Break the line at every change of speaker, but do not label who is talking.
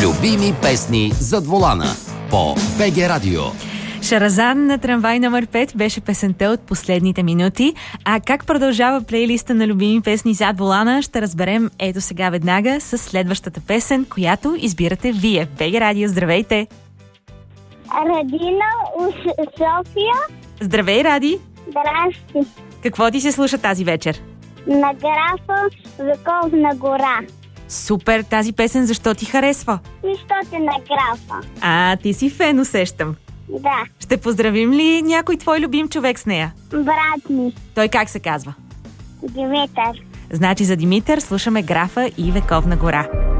Любими песни зад волана по БГ Радио.
Шаразан на трамвай номер 5 беше песента от последните минути. А как продължава плейлиста на любими песни зад волана, ще разберем ето сега веднага с следващата песен, която избирате вие. БГ Радио, здравейте!
Радина от София.
Здравей, Ради!
Здрасти!
Какво ти се слуша тази вечер?
На графа Вековна гора.
Супер! Тази песен защо ти харесва?
Защото на графа.
Ти си фен, усещам.
Да.
Ще поздравим ли някой твой любим човек с нея?
Брат ми.
Той как се казва?
Димитър.
Значи за Димитър слушаме графа и Вековна гора.